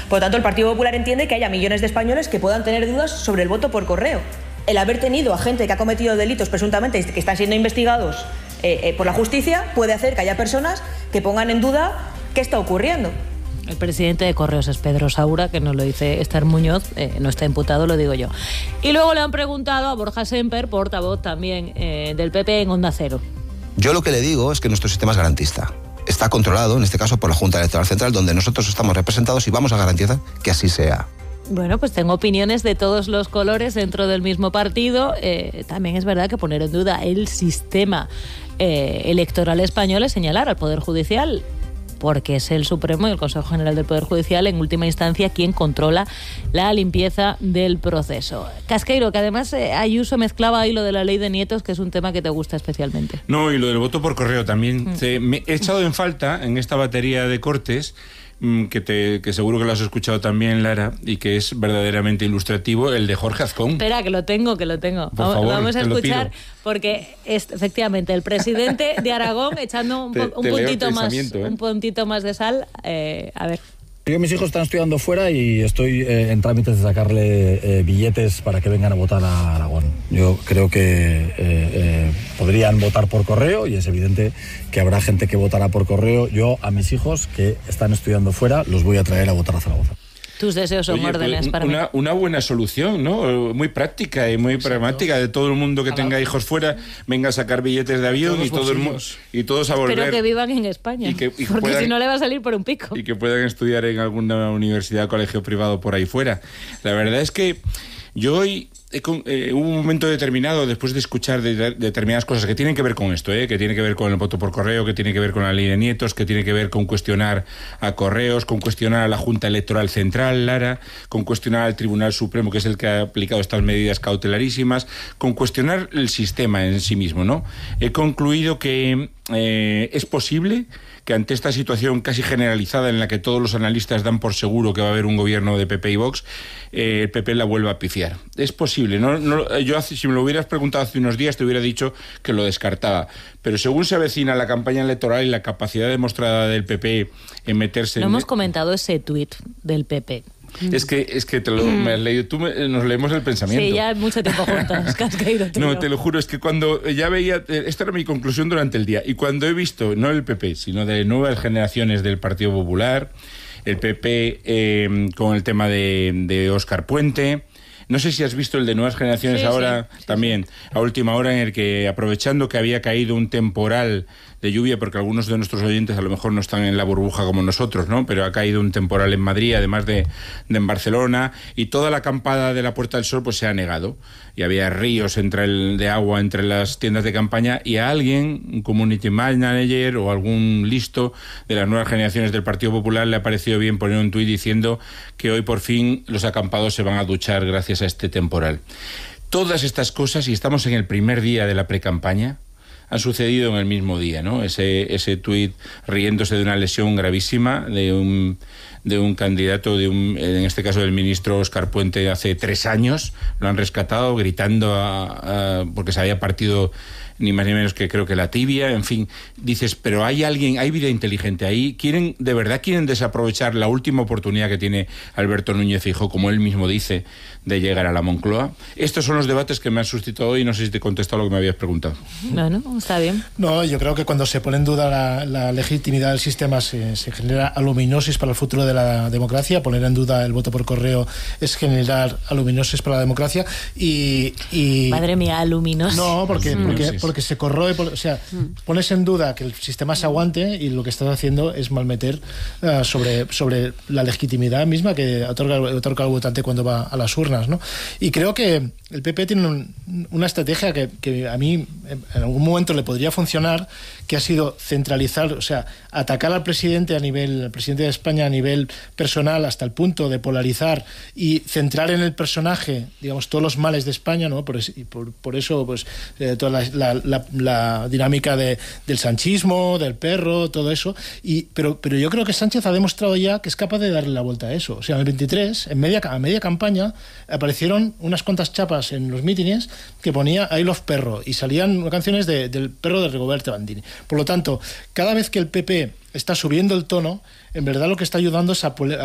Por lo tanto, el Partido Popular entiende que haya millones de españoles que puedan tener dudas sobre el voto por correo. El haber tenido a gente que ha cometido delitos presuntamente que están siendo investigados por la justicia puede hacer que haya personas que pongan en duda qué está ocurriendo. El presidente de Correos es Pedro Saura, que nos lo dice Esther Muñoz, no está imputado, lo digo yo. Y luego le han preguntado a Borja Semper, portavoz también del PP en Onda Cero. Yo lo que le digo es que nuestro sistema es garantista. Está controlado, en este caso, por la Junta Electoral Central, donde nosotros estamos representados y vamos a garantizar que así sea. Bueno, pues tengo opiniones de todos los colores dentro del mismo partido. También es verdad que poner en duda el sistema electoral español es señalar al Poder Judicial, porque es el Supremo y el Consejo General del Poder Judicial, en última instancia, quien controla la limpieza del proceso. Casqueiro, que además Ayuso mezclaba ahí lo de la ley de nietos, que es un tema que te gusta especialmente. No, y lo del voto por correo también. Me he echado en falta en esta batería de cortes que seguro que lo has escuchado también, Lara, y que es verdaderamente ilustrativo, el de Jorge Azcón. Espera, que lo tengo. Por favor, vamos a escuchar, pido. porque es efectivamente el presidente de Aragón echando un puntito más de sal. A ver. Yo, mis hijos están estudiando fuera y estoy en trámites de sacarle billetes para que vengan a votar a Aragón. Yo creo que podrían votar por correo y es evidente que habrá gente que votará por correo. Yo a mis hijos que están estudiando fuera los voy a traer a votar a Zaragoza. Tus deseos son órdenes para mí. Una buena solución, ¿no? Muy práctica y muy pragmática de todo el mundo que tenga hijos fuera, venga a sacar billetes de avión y todos a volver. Pero que vivan en España, porque si no le va a salir por un pico. Y que puedan estudiar en alguna universidad o colegio privado por ahí fuera. La verdad es que yo hoy hubo un momento determinado, después de escuchar determinadas cosas que tienen que ver con esto, que tiene que ver con el voto por correo, que tiene que ver con la ley de nietos, que tiene que ver con cuestionar a Correos, con cuestionar a la Junta Electoral Central, Lara, con cuestionar al Tribunal Supremo, que es el que ha aplicado estas medidas cautelarísimas, con cuestionar el sistema en sí mismo, ¿no? He concluido que es posible que ante esta situación casi generalizada en la que todos los analistas dan por seguro que va a haber un gobierno de PP y Vox, el PP la vuelva a pifiar. Es posible. Yo, si me lo hubieras preguntado hace unos días, te hubiera dicho que lo descartaba. Pero según se avecina la campaña electoral y la capacidad demostrada del PP en meterse... No hemos comentado ese tuit del PP. Es que me has leído, nos leemos el pensamiento. Sí, ya mucho tiempo juntos, Casqueiro. No, te lo juro, es que cuando ya veía, esta era mi conclusión durante el día, y cuando he visto, no el PP, sino de nuevas generaciones del Partido Popular, el PP con el tema de Óscar Puente... No sé si has visto el de Nuevas Generaciones también, a última hora, en el que, aprovechando que había caído un temporal de lluvia, porque algunos de nuestros oyentes a lo mejor no están en la burbuja como nosotros, ¿no? Pero ha caído un temporal en Madrid, además de en Barcelona, y toda la acampada de la Puerta del Sol pues se ha negado. Y había ríos de agua entre las tiendas de campaña, y a alguien, un community manager o algún listo de las Nuevas Generaciones del Partido Popular, le ha parecido bien poner un tuit diciendo que hoy por fin los acampados se van a duchar gracias a este temporal. Todas estas cosas, y estamos en el primer día de la precampaña, han sucedido en el mismo día, ¿no? Ese tuit riéndose de una lesión gravísima de un candidato, en este caso del ministro Óscar Puente, hace 3 años, lo han rescatado gritando porque se había partido ni más ni menos que creo que la tibia, en fin, dices, pero hay vida inteligente ahí, de verdad quieren desaprovechar la última oportunidad que tiene Alberto Núñez Feijóo, como él mismo dice, de llegar a la Moncloa. Estos son los debates que me han suscitado hoy, no sé si te he contestado lo que me habías preguntado. Bueno, está bien. No, yo creo que cuando se pone en duda la legitimidad del sistema se genera aluminosis para el futuro de la democracia. Poner en duda el voto por correo es generar aluminosis para la democracia y madre mía, aluminosis. No, porque se corroe, pones en duda que el sistema se aguante y lo que estás haciendo es malmeter sobre la legitimidad misma que otorga el votante cuando va a las urnas, ¿no? Y creo que el PP tiene una estrategia que a mí en algún momento le podría funcionar, que ha sido centralizar, o sea, atacar al presidente de España a nivel personal hasta el punto de polarizar y centrar en el personaje, digamos, todos los males de España, ¿no? Por eso, pues, toda la dinámica del sanchismo, del perro, todo eso. Pero yo creo que Sánchez ha demostrado ya que es capaz de darle la vuelta a eso. O sea, en el 23, a media campaña, aparecieron unas cuantas chapas en los mítines que ponía I love perro y salían canciones del perro de Rigoberto Bandini. Por lo tanto, cada vez que el PP está subiendo el tono, en verdad lo que está ayudando es a